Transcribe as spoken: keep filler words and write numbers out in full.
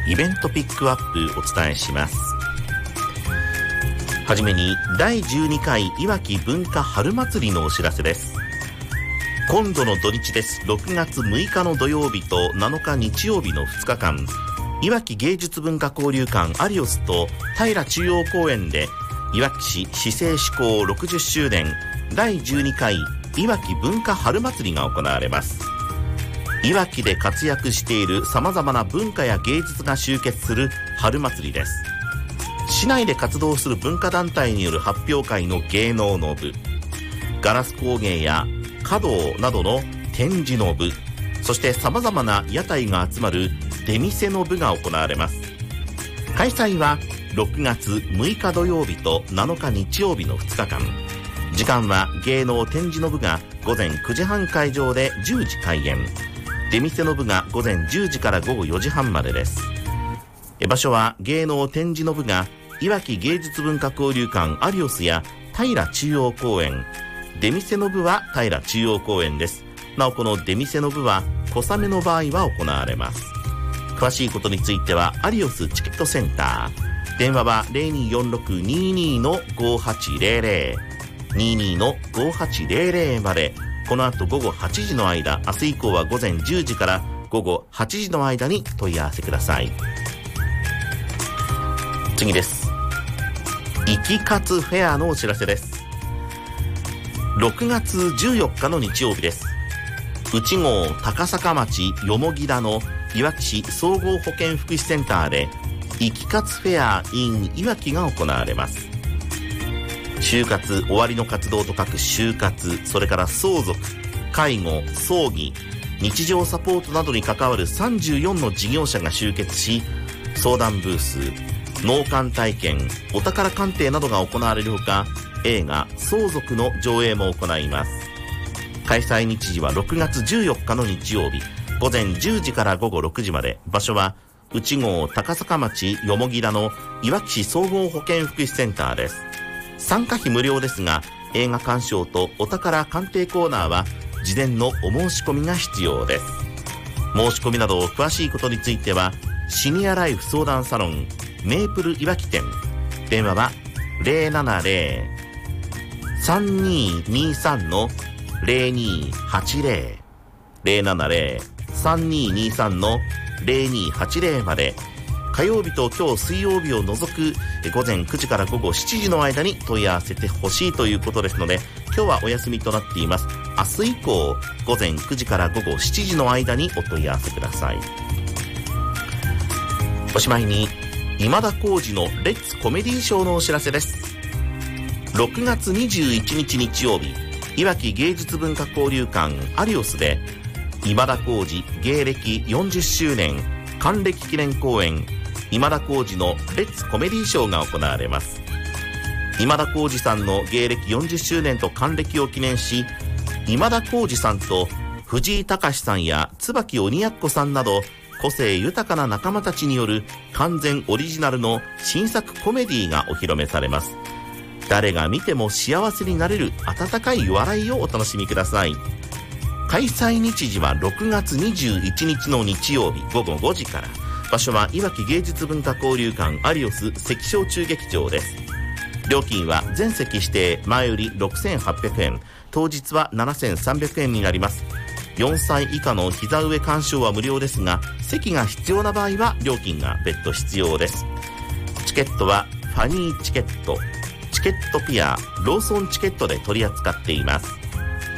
イベントピックアップお伝えします。はじめにだいじゅうにかいいわき文化春祭りのお知らせです。今度の土日です。ろくがつむいかの土曜日となのか日曜日のふつかかん、いわき芸術文化交流館アリオスと平中央公園でいわき市市政施行ろくじゅっしゅうねんだいじゅうにかいいわき文化春祭りが行われます。いわきで活躍している様々な文化や芸術が集結する春祭りです。市内で活動する文化団体による発表会の芸能の部、ガラス工芸や華道などの展示の部、そして様々な屋台が集まる出店の部が行われます。開催はろくがつむいか土曜日となのか日曜日のふつかかん。時間は芸能展示の部がごぜんくじはん会場でじゅうじ開演、出店の部がごぜんじゅうじからごごよじはんまでです。場所は芸能展示の部がいわき芸術文化交流館アリオスや平中央公園、出店の部は平中央公園です。なおこの出店の部は小雨の場合は行われます。詳しいことについてはアリオスチケットセンター、電話は ゼロにーよんろくにーにーのごはちゼロゼロ にーにーのごはちゼロゼロまで、この後ごごはちじの間、明日以降はごぜんじゅうじからごごはちじの間に問い合わせください。次です。いきかつフェアのお知らせです。ろくがつじゅうよっかの日曜日です。内郷高坂町よもぎ田のいわき市総合保健福祉センターでいきかつフェア in いわきが行われます。就活、終わりの活動と書く就活、それから相続、介護、葬儀、日常サポートなどに関わるさんじゅうよんの事業者が集結し、相談ブース、納棺体験、お宝鑑定などが行われるほか、映画相続の上映も行います。開催日時はろくがつじゅうよっかの日曜日、ごぜんじゅうじからごごろくじまで。場所は内郷高坂町よもぎ田のいわき市総合保健福祉センターです。参加費無料ですが、映画鑑賞とお宝鑑定コーナーは事前のお申し込みが必要です。申し込みなど詳しいことについてはシニアライフ相談サロンメープルいわき店、電話は ゼロななゼロ さんにーにーさん のゼロにーはちゼロ ゼロななゼロ さんにーにーさん のゼロにーはちゼロまで、火曜日と今日水曜日を除くごぜんくじからごごしちじの間に問い合わせてほしいということですので、今日はお休みとなっています。明日以降ごぜんくじからごごしちじの間にお問い合わせください。おしまいに今田耕司のレッツコメディショーのお知らせです。ろくがつにじゅういちにち日曜日、いわき芸術文化交流館アリオスで今田耕司芸歴よんじゅっしゅうねん還暦記念公演今田耕司のレッツコメディショーが行われます。今田耕司さんの芸歴よんじゅっしゅうねんと還暦を記念し、今田耕司さんと藤井隆さんや椿鬼奴さんなど個性豊かな仲間たちによる完全オリジナルの新作コメディがお披露目されます。誰が見ても幸せになれる温かい笑いをお楽しみください。開催日時はろくがつにじゅういちにちの日曜日ごごごじから。場所はいわき芸術文化交流館アリオス関小中劇場です。料金は全席指定前売りろくせんはっぴゃくえん、当日はななせんさんびゃくえんになります。よんさい以下の膝上鑑賞は無料ですが、席が必要な場合は料金が別途必要です。チケットはファニーチケット、チケットピア、ローソンチケットで取り扱っています。